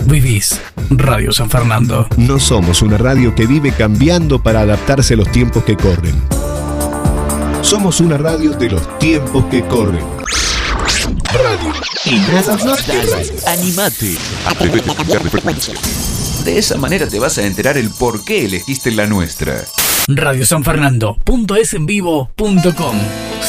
Vivís Radio San Fernando. No somos una radio que vive cambiando para adaptarse a los tiempos que corren. Somos una radio de los tiempos que corren. Radio. Y nada más. Animate. Atrevete a cambiar de frecuencia. De esa manera te vas a enterar el por qué elegiste la nuestra. radiosanfernando.esenvivo.com